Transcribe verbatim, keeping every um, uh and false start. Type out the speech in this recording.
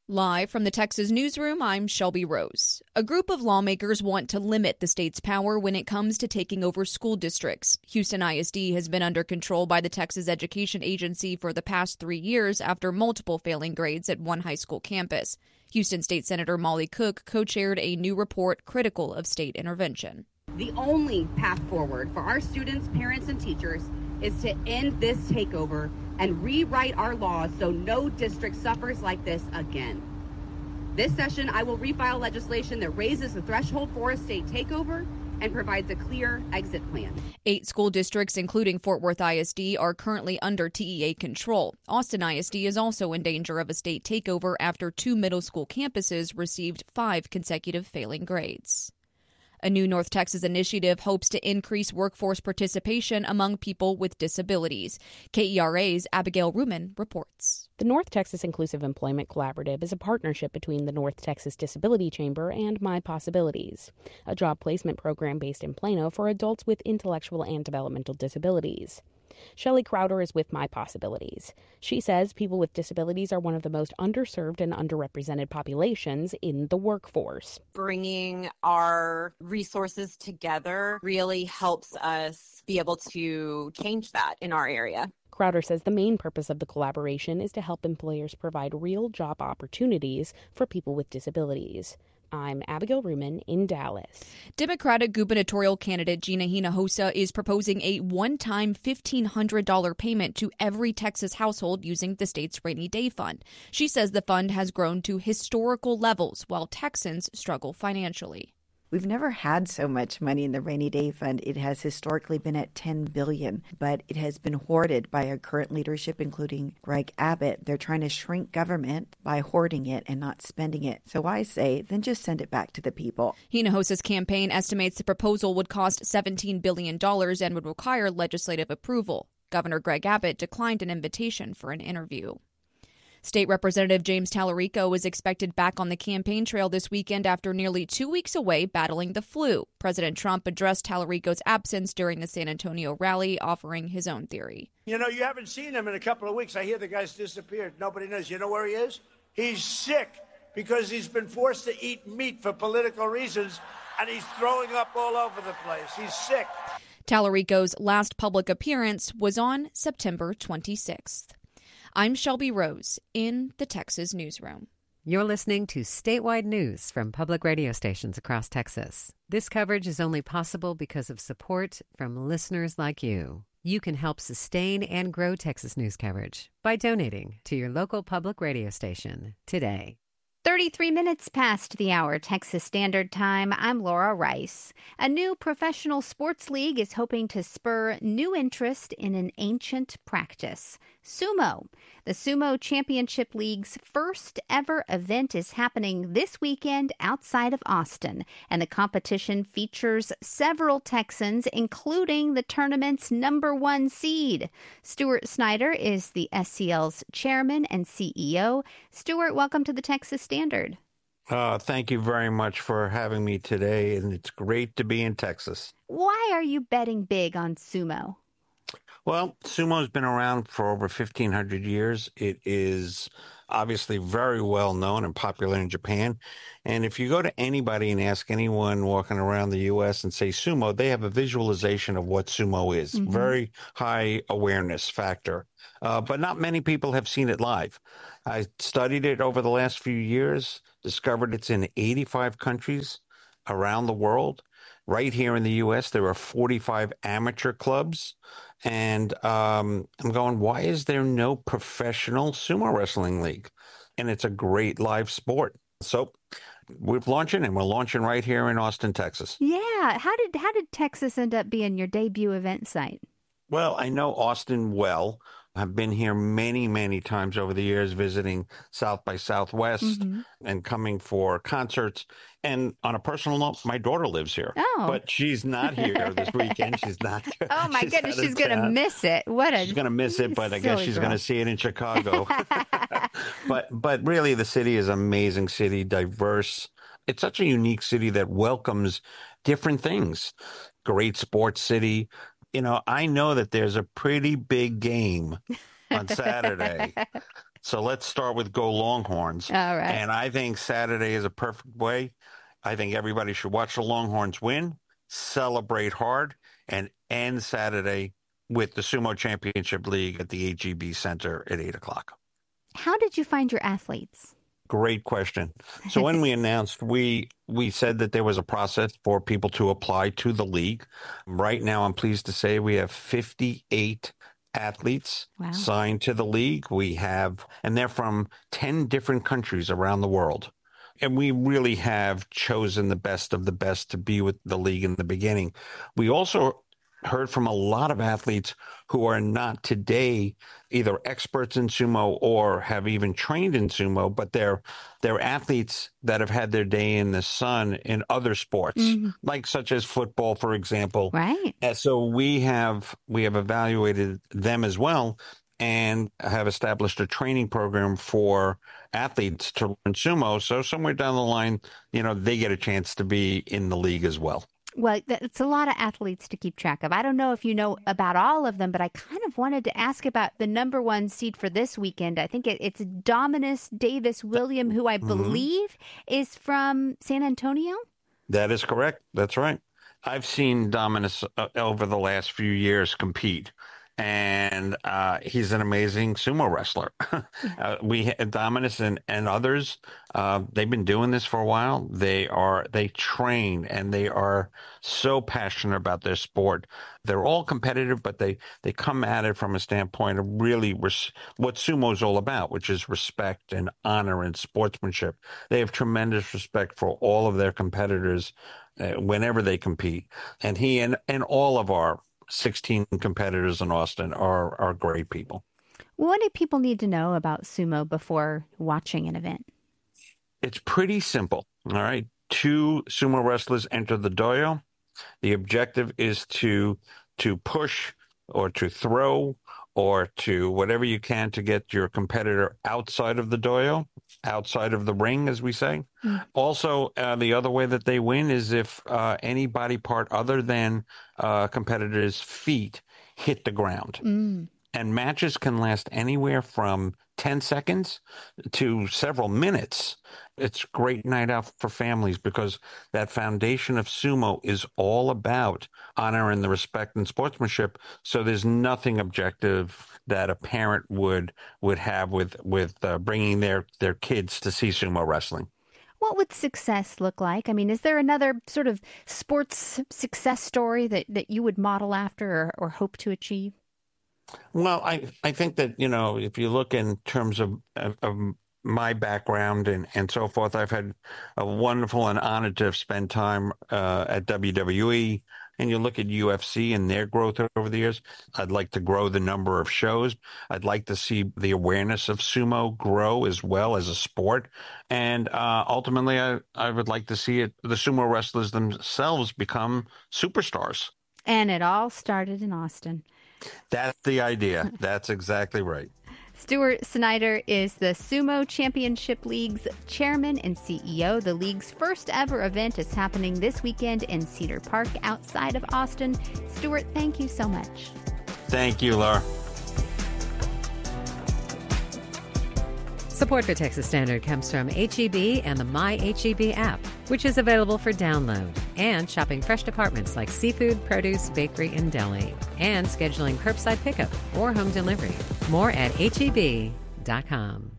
Live from the Texas newsroom, I'm Shelby Rose. A group of lawmakers want to limit the state's power when it comes to taking over school districts. Houston I S D has been under control by the Texas Education Agency for the past three years after multiple failing grades at one high school campus. Houston State Senator Molly Cook co-chaired a new report critical of state intervention. The only path forward for our students, parents, and teachers is to end this takeover and rewrite our laws so no district suffers like this again. This session, I will refile legislation that raises the threshold for a state takeover and provides a clear exit plan. Eight school districts, including Fort Worth I S D, are currently under T E A control. Austin I S D is also in danger of a state takeover after two middle school campuses received five consecutive failing grades. A new North Texas initiative hopes to increase workforce participation among people with disabilities. K E R A's Abigail Ruman reports. The North Texas Inclusive Employment Collaborative is a partnership between the North Texas Disability Chamber and My Possibilities, a job placement program based in Plano for adults with intellectual and developmental disabilities. Shelley Crowder is with My Possibilities. She says people with disabilities are one of the most underserved and underrepresented populations in the workforce. Bringing our resources together really helps us be able to change that in our area. Crowder says the main purpose of the collaboration is to help employers provide real job opportunities for people with disabilities. I'm Abigail Ruman in Dallas. Democratic gubernatorial candidate Gina Hinojosa is proposing a one-time fifteen hundred dollars payment to every Texas household using the state's rainy day fund. She says the fund has grown to historical levels while Texans struggle financially. We've never had so much money in the rainy day fund. It has historically been at ten billion dollars, but it has been hoarded by our current leadership, including Greg Abbott. They're trying to shrink government by hoarding it and not spending it. So I say, then just send it back to the people. Hinojosa's campaign estimates the proposal would cost seventeen billion dollars and would require legislative approval. Governor Greg Abbott declined an invitation for an interview. State Representative James Tallarico is expected back on the campaign trail this weekend after nearly two weeks away battling the flu. President Trump addressed Tallarico's absence during the San Antonio rally, offering his own theory. You know, you haven't seen him in a couple of weeks. I hear the guy's disappeared. Nobody knows. You know where he is? He's sick because he's been forced to eat meat for political reasons, and he's throwing up all over the place. He's sick. Tallarico's last public appearance was on September twenty-sixth. I'm Shelby Rose in the Texas newsroom. You're listening to statewide news from public radio stations across Texas. This coverage is only possible because of support from listeners like you. You can help sustain and grow Texas news coverage by donating to your local public radio station today. thirty-three minutes past the hour, Texas Standard Time. I'm Laura Rice. A new professional sports league is hoping to spur new interest in an ancient practice, sumo. The Sumo Championship League's first ever event is happening this weekend outside of Austin, and the competition features several Texans, including the tournament's number one seed. Stuart Snyder is the S C L's chairman and C E O. Stuart, welcome to the Texas Standard. Uh, thank you very much for having me today, and it's great to be in Texas. Why are you betting big on sumo? Well, sumo's been around for over fifteen hundred years. It is obviously very well known and popular in Japan. And if you go to anybody and ask anyone walking around the U S and say sumo, they have a visualization of what sumo is. Mm-hmm. Very high awareness factor. Uh, but not many people have seen it live. I studied it over the last few years, discovered it's in eighty-five countries around the world. Right here in the U S, there are forty-five amateur clubs. And um, I'm going, why is there no professional sumo wrestling league? And it's a great live sport. So we're launching, and we're launching right here in Austin, Texas. Yeah. How did how did Texas end up being your debut event site? Well, I know Austin well. I've been here many, many times over the years visiting South by Southwest mm-hmm. and coming for concerts. And on a personal note, my daughter lives here. Oh. But she's not here this weekend. She's not. Oh, my she's goodness. She's going to miss it. What a She's going to miss it, but I guess she's going to see it in Chicago. but but really, the city is an amazing city, diverse. It's such a unique city that welcomes different things. Great sports city. You know, I know that there's a pretty big game on Saturday. So let's start with Go Longhorns. All right. And I think Saturday is a perfect way. I think everybody should watch the Longhorns win, celebrate hard, and end Saturday with the Sumo Championship League at the H E B Center at eight o'clock. How did you find your athletes? Great question. So when we announced, we we said that there was a process for people to apply to the league. Right now, I'm pleased to say we have fifty-eight athletes wow. signed to the league. We have, and they're from ten different countries around the world. And we really have chosen the best of the best to be with the league in the beginning. We also heard from a lot of athletes who are not today either experts in sumo or have even trained in sumo, but they're they're athletes that have had their day in the sun in other sports, mm-hmm. like such as football, for example. Right. And so we have we have evaluated them as well and have established a training program for athletes to learn sumo. So somewhere down the line, you know, they get a chance to be in the league as well. Well, it's a lot of athletes to keep track of. I don't know if you know about all of them, but I kind of wanted to ask about the number one seed for this weekend. I think it, it's Dominus Davis William, who I believe mm-hmm. is from San Antonio. That is correct. That's right. I've seen Dominus uh, over the last few years compete. And uh, he's an amazing sumo wrestler. uh, we Dominus and, and others, uh, they've been doing this for a while. They are they train and they are so passionate about their sport. They're all competitive, but they, they come at it from a standpoint of really res- what sumo is all about, which is respect and honor and sportsmanship. They have tremendous respect for all of their competitors uh, whenever they compete. And he and, and all of our sixteen competitors in Austin are are great people. What do people need to know about sumo before watching an event? It's pretty simple. All right. Two sumo wrestlers enter the dojo. The objective is to to push or to throw or to whatever you can to get your competitor outside of the dojo, outside of the ring, as we say. Mm. Also, uh, the other way that they win is if uh, any body part other than uh, competitor's feet hit the ground. Mm. And matches can last anywhere from ten seconds to several minutes. It's a great night out for families because that foundation of sumo is all about honor and the respect and sportsmanship. So there's nothing objective that a parent would would have with with uh, bringing their their kids to see sumo wrestling. What would success look like? I mean, is there another sort of sports success story that, that you would model after or, or hope to achieve? Well, I, I think that, you know, if you look in terms of, of, of my background and, and so forth, I've had a wonderful and honored to have spent time uh, at W W E. And you look at U F C and their growth over the years. I'd like to grow the number of shows. I'd like to see the awareness of sumo grow as well as a sport. And uh, ultimately, I, I would like to see it, the sumo wrestlers themselves become superstars. And it all started in Austin. That's the idea. That's exactly right. Stuart Snyder is the Sumo Championship League's chairman and C E O. The league's first ever event is happening this weekend in Cedar Park outside of Austin. Stuart, thank you so much. Thank you, Laura. Support for Texas Standard comes from H E B and the My H E B app, which is available for download, and shopping fresh departments like seafood, produce, bakery, and deli, and scheduling curbside pickup or home delivery. More at H E B dot com.